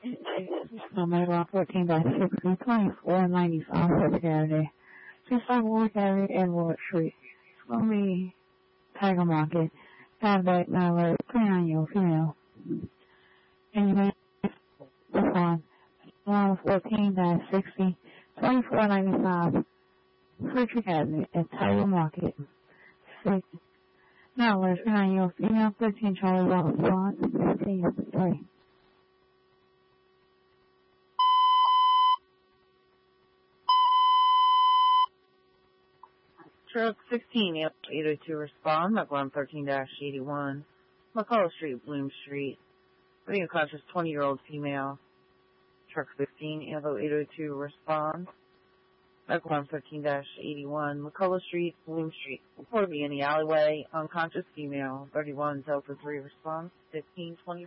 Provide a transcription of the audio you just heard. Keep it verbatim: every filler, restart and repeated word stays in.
Omega fourteen dash sixty, twenty-four ninety-five Pacific Avenue. Just like Ward Avenue and Ward Street. It's going to be Tiger Market. Contact number three female. And you may on one fourteen dash sixty, twenty-four ninety-five Frederick Avenue at Tiger Market. Six. Now, let's remind you, female thirteen Charlie Wallace Bond, fifteen three. Truck sixteen, eight oh two respond, McLaren thirteen dash eighty-one, McCullough Street, Bloom Street. Being conscious twenty-year-old female. Truck sixteen, eight oh two respond, McLaren thirteen dash eighty-one, McCullough Street, Bloom Street. Report to be in the alleyway, unconscious female, thirty-one Delta three response, fifteen twenty.